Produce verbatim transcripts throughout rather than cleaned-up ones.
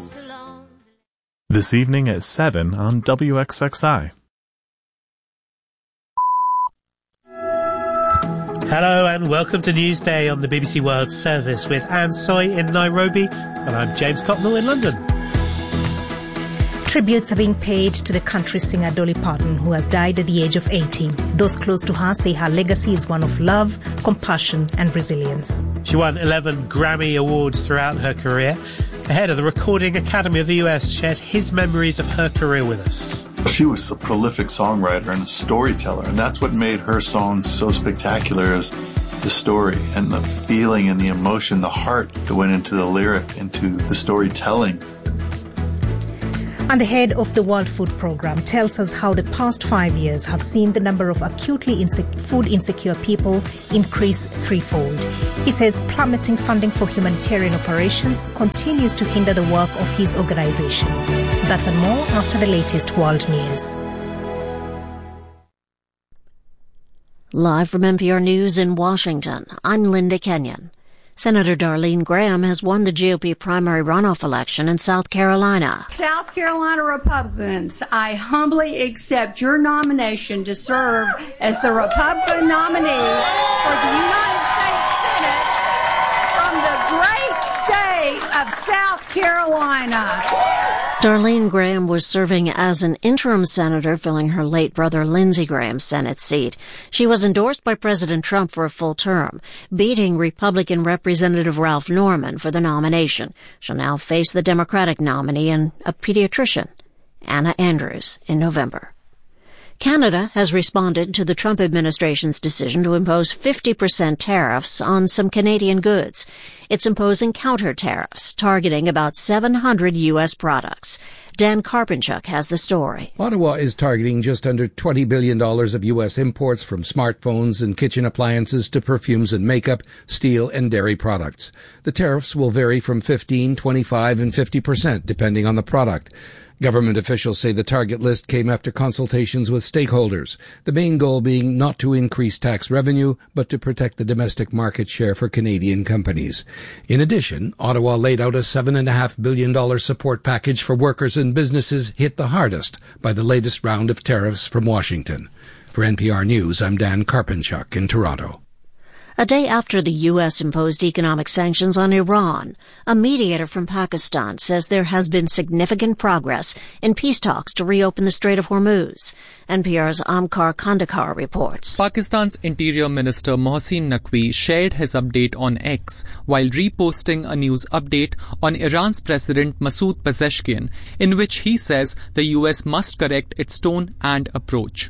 This evening at seven on W X X I. Hello and welcome to Newsday on the B B C World Service with Anne Soy in Nairobi, and I'm James Cotnell in London. Tributes are being paid to the country singer Dolly Parton, who has died at the age of eighty. Those close to her say her legacy is one of love, compassion and resilience. She won eleven Grammy Awards throughout her career. The head of the Recording Academy of the U S shares his memories of her career with us. She was a prolific songwriter and a storyteller, and that's what made her songs so spectacular, is the story and the feeling and the emotion, the heart that went into the lyric, into the storytelling. And the head of the World Food Programme tells us how the past five years have seen the number of acutely insec- food insecure people increase threefold. He says plummeting funding for humanitarian operations continues to hinder the work of his organisation. That and more after the latest world news. Live from N P R News in Washington, I'm Linda Kenyon. Senator Darlene Graham has won the G O P primary runoff election in South Carolina. South Carolina Republicans, I humbly accept your nomination to serve as the Republican nominee for the United States Senate from the great state of South Carolina. Darlene Graham was serving as an interim senator filling her late brother Lindsey Graham's Senate seat. She was endorsed by President Trump for a full term, beating Republican Representative Ralph Norman for the nomination. She'll now face the Democratic nominee and a pediatrician, Anna Andrews, in November. Canada has responded to the Trump administration's decision to impose fifty percent tariffs on some Canadian goods. It's imposing counter tariffs targeting about seven hundred U S products. Dan Karpinchuk has the story. Ottawa is targeting just under twenty billion dollars of U S imports, from smartphones and kitchen appliances to perfumes and makeup, steel and dairy products. The tariffs will vary from fifteen, twenty-five and fifty percent depending on the product. Government officials say the target list came after consultations with stakeholders, the main goal being not to increase tax revenue, but to protect the domestic market share for Canadian companies. In addition, Ottawa laid out a seven point five billion dollars support package for workers and businesses hit the hardest by the latest round of tariffs from Washington. For N P R News, I'm Dan Karpinchuk in Toronto. A day after the U S imposed economic sanctions on Iran, a mediator from Pakistan says there has been significant progress in peace talks to reopen the Strait of Hormuz. N P R's Amkar Kandakar reports. Pakistan's Interior Minister Mohsin Naqvi shared his update on X while reposting a news update on Iran's President Masoud Pezeshkian, in which he says the U S must correct its tone and approach.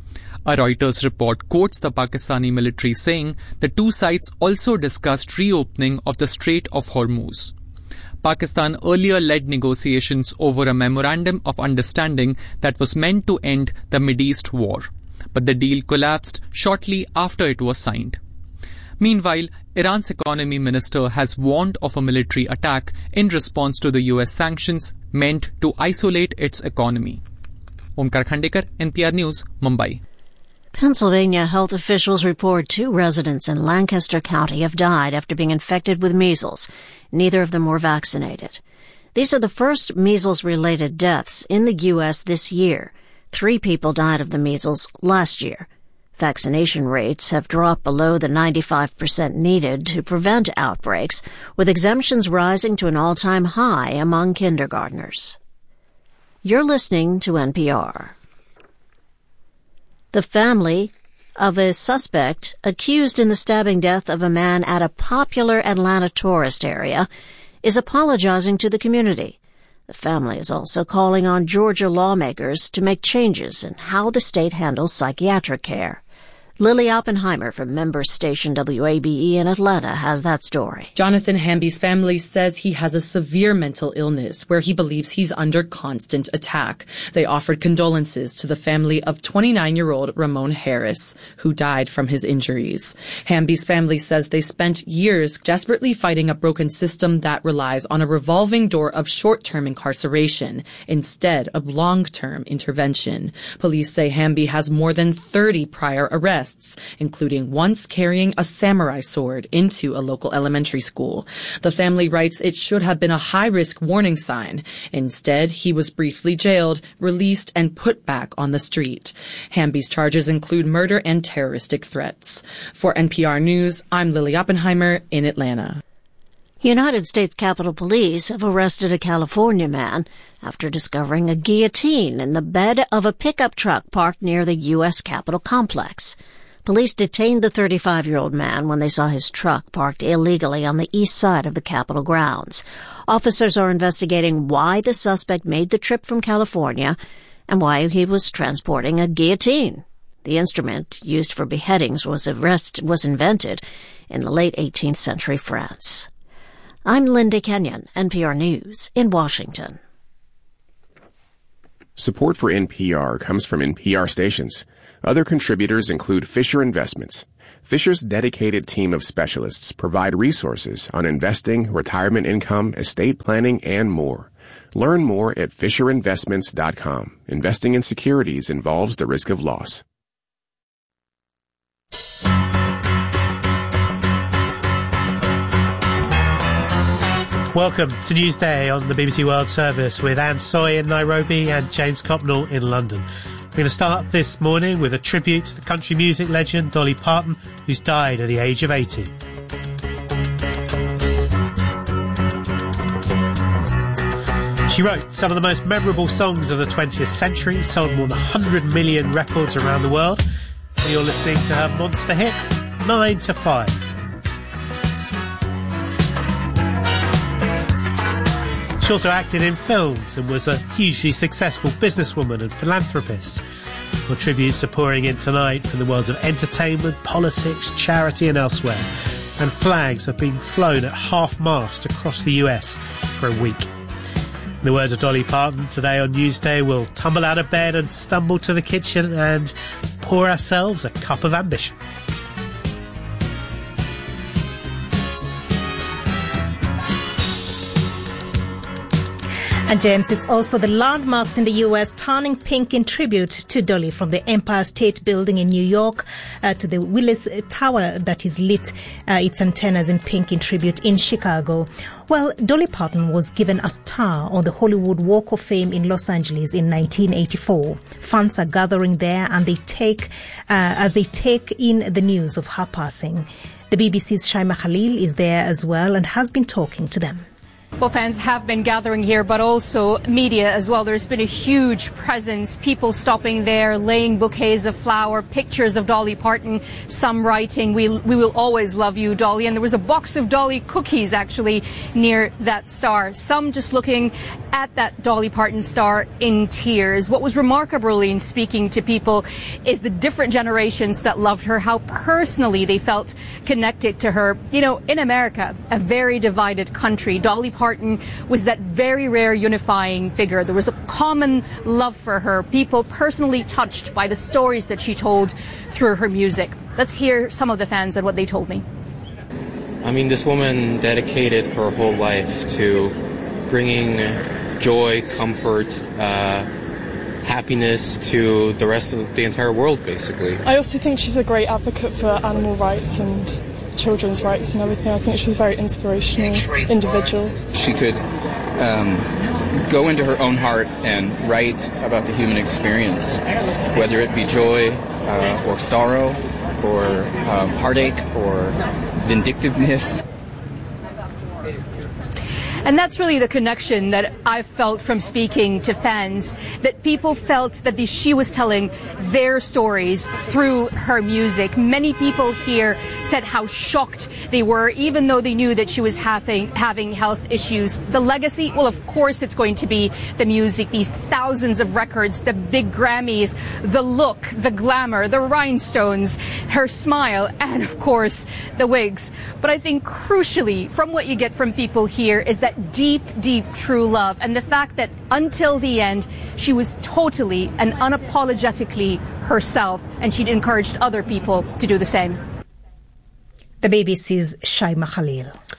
A Reuters report quotes the Pakistani military saying the two sides also discussed reopening of the Strait of Hormuz. Pakistan earlier led negotiations over a memorandum of understanding that was meant to end the Mideast war, but the deal collapsed shortly after it was signed. Meanwhile, Iran's economy minister has warned of a military attack in response to the U S sanctions meant to isolate its economy. Omkar Khandekar, N P R News, Mumbai. Pennsylvania health officials report two residents in Lancaster County have died after being infected with measles. Neither of them were vaccinated. These are the first measles-related deaths in the U S this year. Three people died of the measles last year. Vaccination rates have dropped below the ninety-five percent needed to prevent outbreaks, with exemptions rising to an all-time high among kindergartners. You're listening to N P R. The family of a suspect accused in the stabbing death of a man at a popular Atlanta tourist area is apologizing to the community. The family is also calling on Georgia lawmakers to make changes in how the state handles psychiatric care. Lily Oppenheimer from member station W A B E in Atlanta has that story. Jonathan Hamby's family says he has a severe mental illness where he believes he's under constant attack. They offered condolences to the family of twenty-nine-year-old Ramon Harris, who died from his injuries. Hamby's family says they spent years desperately fighting a broken system that relies on a revolving door of short-term incarceration instead of long-term intervention. Police say Hamby has more than thirty prior arrests arrests, including once carrying a samurai sword into a local elementary school. The family writes it should have been a high-risk warning sign. Instead, he was briefly jailed, released, and put back on the street. Hamby's charges include murder and terroristic threats. For N P R News, I'm Lily Oppenheimer in Atlanta. United States Capitol Police have arrested a California man after discovering a guillotine in the bed of a pickup truck parked near the U S Capitol complex. Police detained the thirty-five-year-old man when they saw his truck parked illegally on the east side of the Capitol grounds. Officers are investigating why the suspect made the trip from California and why he was transporting a guillotine. The instrument used for beheadings was, arrest, was invented in the late eighteenth century France. I'm Linda Kenyon, N P R News in Washington. Support for N P R comes from N P R stations. Other contributors include Fisher Investments. Fisher's dedicated team of specialists provide resources on investing, retirement income, estate planning, and more. Learn more at fisher investments dot com. Investing in securities involves the risk of loss. Welcome to Newsday on the B B C World Service with Anne Soy in Nairobi and James Copnell in London. We're going to start this morning with a tribute to the country music legend Dolly Parton, who's died at the age of eighty. She wrote some of the most memorable songs of the twentieth century, sold more than one hundred million records around the world. And you're listening to her monster hit, nine to five. She also acted in films and was a hugely successful businesswoman and philanthropist. Her tributes are pouring in tonight from the worlds of entertainment, politics, charity and elsewhere. And flags have been flown at half-mast across the U S for a week. In the words of Dolly Parton, today on Newsday we'll tumble out of bed and stumble to the kitchen and pour ourselves a cup of ambition. And James, it's also the landmarks in the U S turning pink in tribute to Dolly, from the Empire State Building in New York uh, to the Willis Tower that is lit uh, its antennas in pink in tribute in Chicago. Well, Dolly Parton was given a star on the Hollywood Walk of Fame in Los Angeles in nineteen eighty-four. Fans are gathering there and they take uh, as they take in the news of her passing. The B B C's Shaima Khalil is there as well and has been talking to them. Well, fans have been gathering here, but also media as well. There's been a huge presence, people stopping there, laying bouquets of flower, pictures of Dolly Parton, some writing, we, we will always love you, Dolly. And there was a box of Dolly cookies, actually, near that star. Some just looking at that Dolly Parton star in tears. What was remarkable in speaking to people is the different generations that loved her, how personally they felt connected to her. You know, in America, a very divided country, Dolly Parton Parton was that very rare unifying figure. There was a common love for her, people personally touched by the stories that she told through her music. Let's hear some of the fans and what they told me. I mean, this woman dedicated her whole life to bringing joy, comfort, uh, happiness to the rest of the entire world, basically. I also think she's a great advocate for animal rights and children's rights and everything. I think she's a very inspirational individual. She could um, go into her own heart and write about the human experience, whether it be joy uh, or sorrow or um, heartache or vindictiveness. And that's really the connection that I felt from speaking to fans, that people felt that the, she was telling their stories through her music. Many people here said how shocked they were, even though they knew that she was having, having health issues. The legacy, well, of course it's going to be the music, these thousands of records, the big Grammys, the look, the glamour, the rhinestones, her smile, and of course the wigs. But I think crucially, from what you get from people here, is that deep, deep, true love, and the fact that until the end, she was totally and unapologetically herself, and she'd encouraged other people to do the same. The B B C's Shaima Khalil.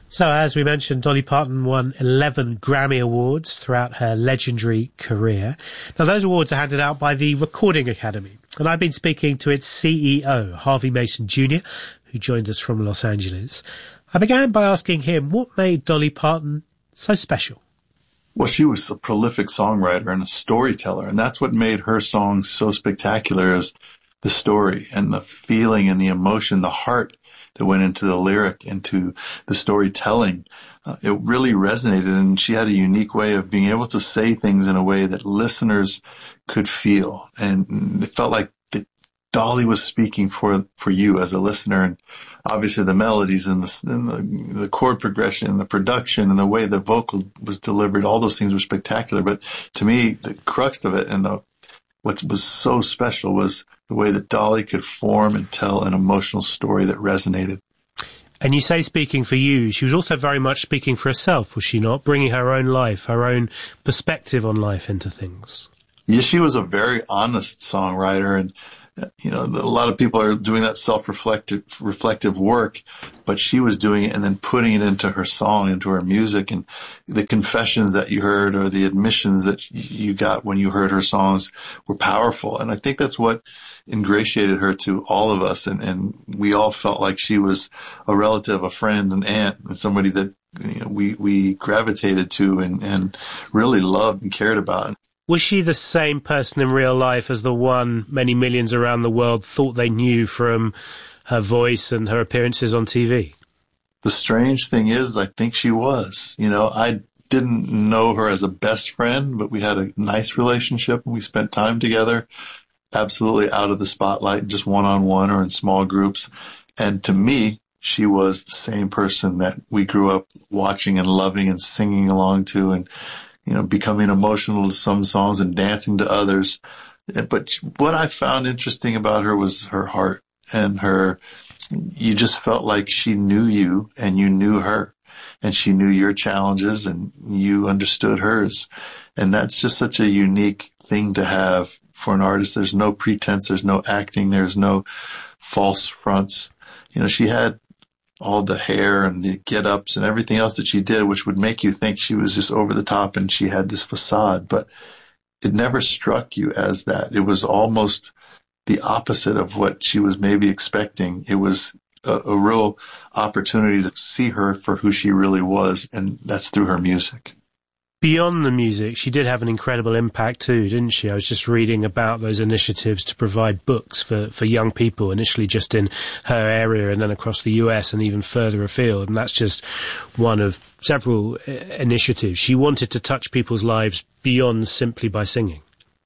So, as we mentioned, Dolly Parton won eleven Grammy Awards throughout her legendary career. Now, those awards are handed out by the Recording Academy, and I've been speaking to its C E O, Harvey Mason Junior, who joined us from Los Angeles. I began by asking him what made Dolly Parton so special. Well, she was a prolific songwriter and a storyteller, and that's what made her songs so spectacular, is the story and the feeling and the emotion, the heart that went into the lyric, into the storytelling. Uh, it really resonated, and she had a unique way of being able to say things in a way that listeners could feel. And it felt like that Dolly was speaking for for you as a listener. And obviously the melodies and the, and the, the chord progression and the production and the way the vocal was delivered, all those things were spectacular. But to me, the crux of it and the what was so special was the way that Dolly could form and tell an emotional story that resonated. And you say speaking for you, she was also very much speaking for herself, was she not? Bringing her own life, her own perspective on life into things. Yeah, she was a very honest songwriter, and you know, a lot of people are doing that self-reflective reflective work, but she was doing it and then putting it into her song, into her music. And the confessions that you heard or the admissions that you got when you heard her songs were powerful. And I think that's what ingratiated her to all of us. And, and we all felt like she was a relative, a friend, an aunt, and somebody that, you know, we, we gravitated to and, and really loved and cared about. Was she the same person in real life as the one many millions around the world thought they knew from her voice and her appearances on T V? The strange thing is, I think she was. You know, I didn't know her as a best friend, but we had a nice relationship and we spent time together, absolutely out of the spotlight, just one-on-one or in small groups. And to me, she was the same person that we grew up watching and loving and singing along to, and you know, becoming emotional to some songs and dancing to others. But what I found interesting about her was her heart and her, you just felt like she knew you and you knew her, and she knew your challenges and you understood hers. And that's just such a unique thing to have for an artist. There's no pretense. There's no acting. There's no false fronts. You know, she had all the hair and the get-ups and everything else that she did, which would make you think she was just over the top and she had this facade, but it never struck you as that. It was almost the opposite of what she was maybe expecting. It was a, a real opportunity to see her for who she really was, and that's through her music. Beyond the music, she did have an incredible impact too, didn't she? I was just reading about those initiatives to provide books for, for young people, initially just in her area and then across the U S and even further afield. And that's just one of several initiatives. She wanted to touch people's lives beyond simply by singing.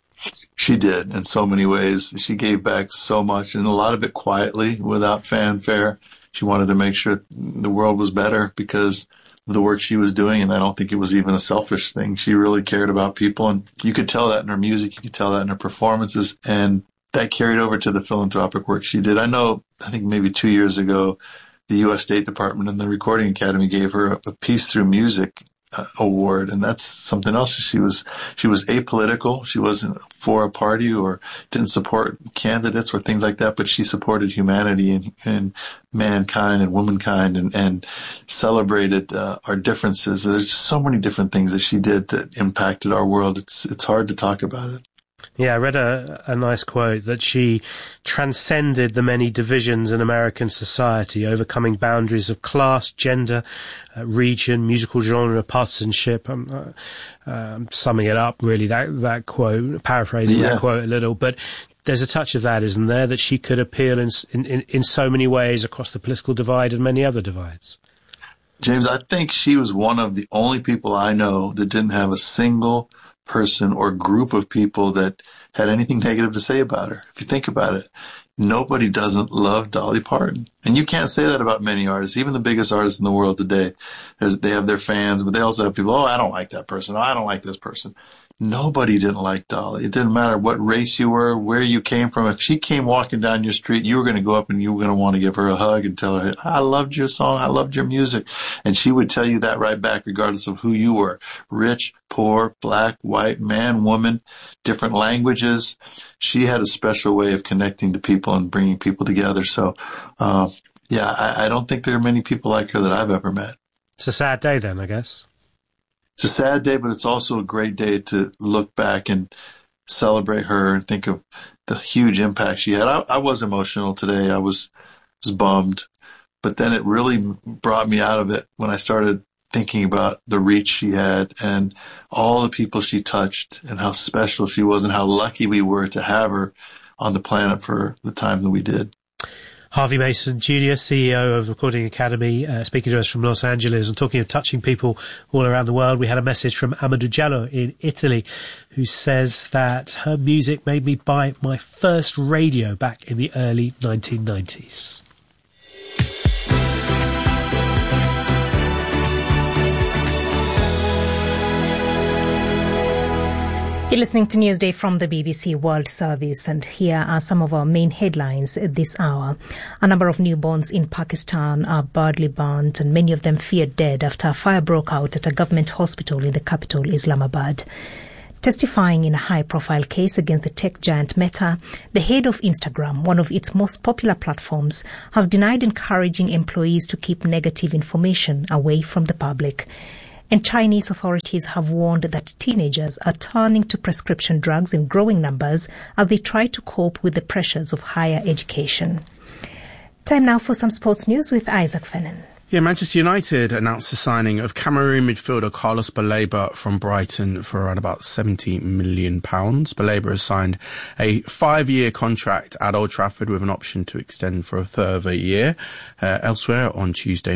She did in so many ways. She gave back so much, and a lot of it quietly, without fanfare. She wanted to make sure the world was better because of the work she was doing, and I don't think it was even a selfish thing. She really cared about people, and you could tell that in her music, you could tell that in her performances, and that carried over to the philanthropic work she did. I know, I think maybe two years ago, the U S State Department and the Recording Academy gave her a Peace Through Music uh, award, and that's something else. She was she was apolitical. She wasn't for a party or didn't support candidates or things like that, but she supported humanity and, and mankind and womankind, and, and celebrated uh, our differences. There's so many different things that she did that impacted our world. It's it's hard to talk about it. Yeah, I read a, a nice quote that she transcended the many divisions in American society, overcoming boundaries of class, gender, uh, region, musical genre, partisanship. I'm, uh, uh, I'm summing it up, really, that, that quote, paraphrasing yeah. that quote a little, but there's a touch of that, isn't there, that she could appeal in, in, in so many ways across the political divide and many other divides. James, I think she was one of the only people I know that didn't have a single person or group of people that had anything negative to say about her. If you think about it, nobody doesn't love Dolly Parton. And you can't say that about many artists. Even the biggest artists in the world today, they have their fans, but they also have people, oh, I don't like that person. Oh, I don't like this person. Nobody didn't like Dolly. It didn't matter what race you were, where you came from. If she came walking down your street, you were going to go up and you were going to want to give her a hug and tell her, I loved your song. I loved your music. And she would tell you that right back, regardless of who you were. Rich, poor, black, white, man, woman, different languages. She had a special way of connecting to people and bringing people together. So, uh, yeah, I, I don't think there are many people like her that I've ever met. It's a sad day then, I guess. It's a sad day, but it's also a great day to look back and celebrate her and think of the huge impact she had. I, I was emotional today. I was, was bummed, but then it really brought me out of it when I started thinking about the reach she had and all the people she touched and how special she was and how lucky we were to have her on the planet for the time that we did. Harvey Mason Junior, C E O of the Recording Academy, uh, speaking to us from Los Angeles. And talking of touching people all around the world, we had a message from Amadou Diallo in Italy, who says that her music made me buy my first radio back in the early nineteen nineties. You're listening to Newsday from the B B C World Service, and here are some of our main headlines this hour. A number of newborns in Pakistan are badly burnt, and many of them feared dead after a fire broke out at a government hospital in the capital, Islamabad. Testifying in a high-profile case against the tech giant Meta, the head of Instagram, one of its most popular platforms, has denied encouraging employees to keep negative information away from the public. And Chinese authorities have warned that teenagers are turning to prescription drugs in growing numbers as they try to cope with the pressures of higher education. Time now for some sports news with Isaac Fennan. Yeah, Manchester United announced the signing of Cameroon midfielder Carlos Baleba from Brighton for around about seventy million pounds. Baleba has signed a five-year contract at Old Trafford with an option to extend for a further year. Uh, elsewhere on Tuesday